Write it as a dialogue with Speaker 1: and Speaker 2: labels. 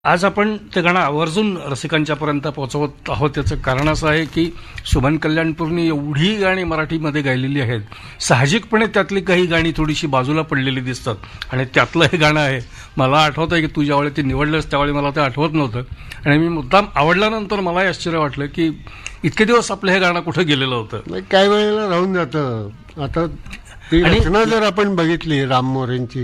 Speaker 1: आज आपण ते गाणं आवर्जून रसिकांच्या पर्यंत पोहोचवत आहोत. त्याचं कारण असं आहे की शुभन कल्याणपूरनी एवढी गाणी मराठीमध्ये गायलेली आहेत, साहजिकपणे त्यातली काही गाणी थोडीशी बाजूला पडलेली दिसतात. आणि त्यातलं हे गाणं आहे. मला आठवतं आहे की तू ज्यावेळी ते निवडलंस त्यावेळी मला ते आठवत नव्हतं, आणि मी मुद्दाम आवडल्यानंतर मलाही आश्चर्य वाटलं की इतके दिवस आपलं हे गाणं कुठं गेलेलं होतं.
Speaker 2: काही वेळेला राहून जातं. आता ती रचना जर आपण बघितली राम मोरेंची,